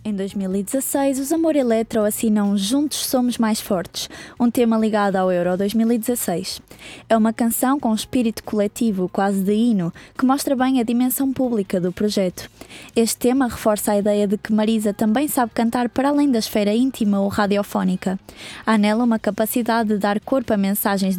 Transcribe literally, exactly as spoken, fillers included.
Em dois mil e dezasseis, os Amor Eletro assinam Juntos Somos Mais Fortes, um tema ligado ao Euro dois mil e dezasseis. É uma canção com espírito coletivo, quase de hino, que mostra bem a dimensão pública do projeto. Este tema reforça a ideia de que Marisa também sabe cantar para além da esfera íntima ou radiofónica. Há nela uma capacidade de dar corpo a mensagens